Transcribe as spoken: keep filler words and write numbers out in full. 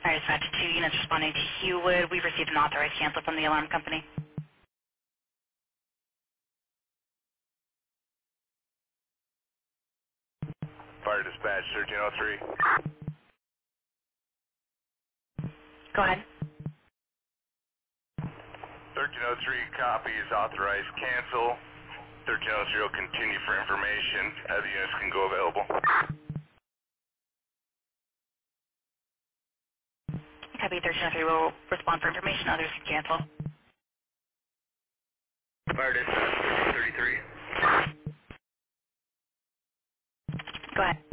Fire dispatch two units responding to Hewwood. We've received an authorized cancel from the alarm company. Fire dispatch thirteen oh three. Go ahead. thirteen oh three copy is authorized cancel. thirteen oh three will continue for information. Other units can go available. Copy thirteen oh three will respond for information. Others can cancel. Fire dispatch thirteen thirty-three. Go ahead.